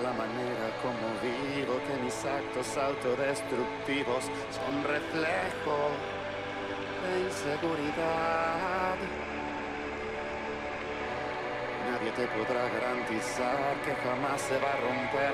la manera como vivo, que mis actos autodestructivos son reflejo de inseguridad. Nadie te podrá garantizar que jamás se va a romper